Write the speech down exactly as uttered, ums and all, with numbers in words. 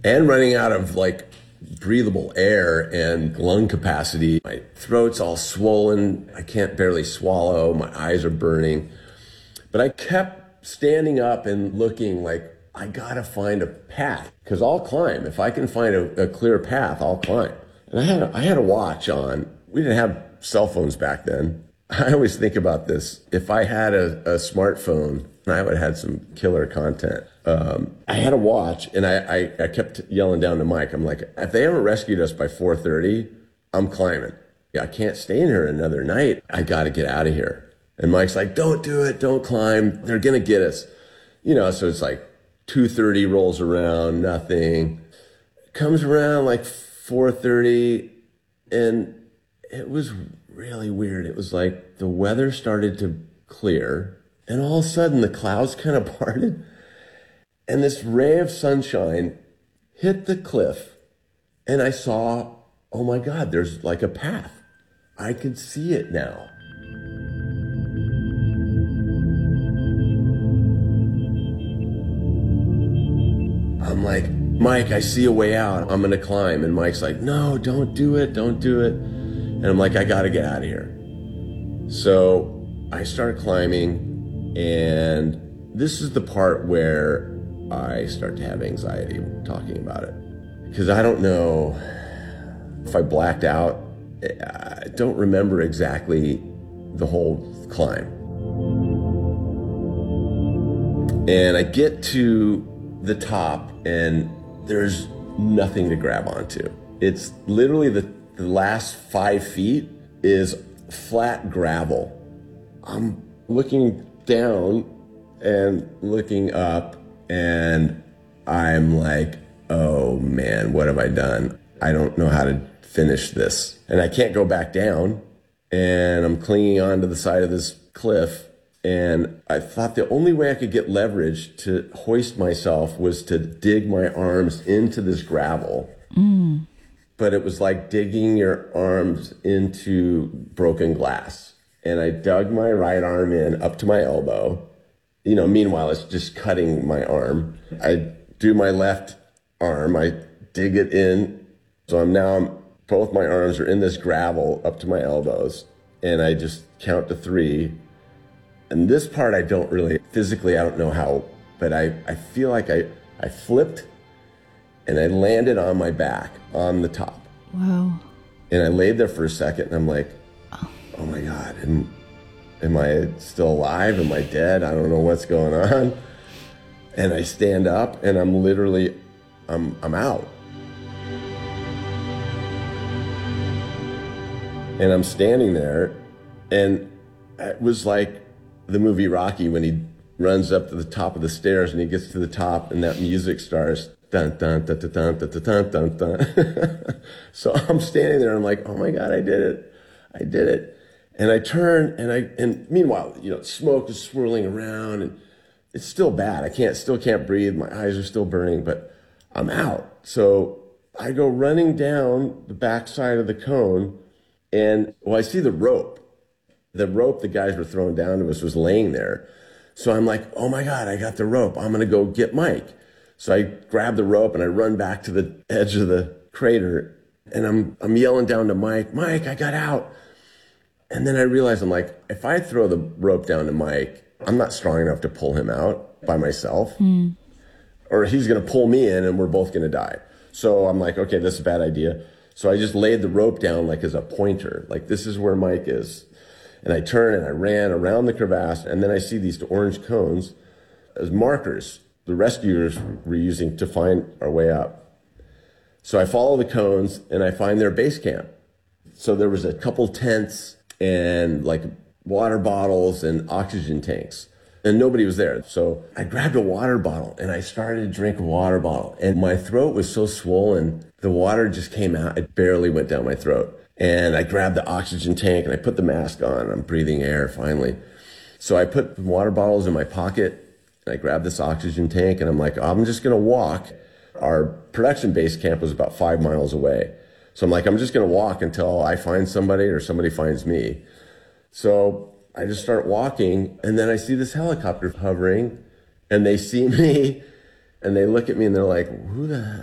and running out of like breathable air and lung capacity. My throat's all swollen. I can't barely swallow. My eyes are burning. But I kept standing up and looking like, I gotta find a path, because I'll climb. If I can find a, a clear path, I'll climb. And I had a, I had a watch on. We didn't have cell phones back then. I always think about this. If I had a, a smartphone, I would have had some killer content. Um, I had a watch, and I, I, I kept yelling down to Mike. I'm like, if they haven't rescued us by four thirty, I'm climbing. Yeah, I can't stay in here another night. I got to get out of here. And Mike's like, don't do it. Don't climb. They're going to get us. You know, so it's like two thirty rolls around, nothing. Comes around like four thirty, and it was really weird. It was like the weather started to clear, and all of a sudden the clouds kind of parted, and this ray of sunshine hit the cliff, and I saw, oh my God, there's like a path. I could see it now. I'm like, Mike, I see a way out. I'm gonna climb. And Mike's like, no, don't do it, don't do it. And I'm like, I gotta get out of here. So I start climbing, and this is the part where I start to have anxiety talking about it. Because I don't know if I blacked out. I don't remember exactly the whole climb. And I get to the top, and there's nothing to grab onto. It's literally the, the last five feet is flat gravel. I'm looking down and looking up, and I'm like, oh man, what have I done? I don't know how to finish this. And I can't go back down, and I'm clinging onto the side of this cliff. And I thought the only way I could get leverage to hoist myself was to dig my arms into this gravel. Mm. But it was like digging your arms into broken glass. And I dug my right arm in up to my elbow. You know, meanwhile, it's just cutting my arm. I do my left arm, I dig it in. So I'm now, I'm, both my arms are in this gravel up to my elbows. And I just count to three. And this part I don't really, physically I don't know how, but I, I feel like I, I flipped and I landed on my back on the top. Wow. And I laid there for a second, and I'm like, oh, oh my God, am, am I still alive? Am I dead? I don't know what's going on. And I stand up, and I'm literally, I'm, I'm out. And I'm standing there, and it was like the movie Rocky when he runs up to the top of the stairs and he gets to the top and that music starts. Dun, dun, dun, dun, dun, dun, dun, dun, dun. So I'm standing there and I'm like, oh my God, I did it. I did it. And I turn, and I, and meanwhile, you know, smoke is swirling around, and it's still bad. I can't, still can't breathe. My eyes are still burning, but I'm out. So I go running down the backside of the cone, and well, I see the rope. The rope the guys were throwing down to us was laying there. So I'm like, oh my God, I got the rope. I'm going to go get Mike. So I grab the rope and I run back to the edge of the crater, and I'm, I'm yelling down to Mike, Mike, I got out. And then I realize, I'm like, if I throw the rope down to Mike, I'm not strong enough to pull him out by myself. Mm. Or he's going to pull me in and we're both going to die. So I'm like, okay, this is a bad idea. So I just laid the rope down like as a pointer, like this is where Mike is. And I turned and I ran around the crevasse, and then I see these orange cones as markers the rescuers were using to find our way up. So I follow the cones and I find their base camp. So there was a couple tents and like water bottles and oxygen tanks, and nobody was there. So I grabbed a water bottle and I started to drink a water bottle, and my throat was so swollen, the water just came out. It barely went down my throat. And I grabbed the oxygen tank and I put the mask on. I'm breathing air finally. So I put the water bottles in my pocket, and I grabbed this oxygen tank, and I'm like, I'm just going to walk. Our production base camp was about five miles away. So I'm like, I'm just going to walk until I find somebody or somebody finds me. So I just start walking, and then I see this helicopter hovering, and they see me, and they look at me, and they're like, who the